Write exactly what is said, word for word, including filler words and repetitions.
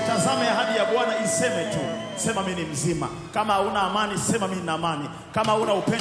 Itazame ahadi ya Bwana, iseme tu. Sema mimi ni mzima. Kama huna amani, sema mimi nina amani. Kama huna upendo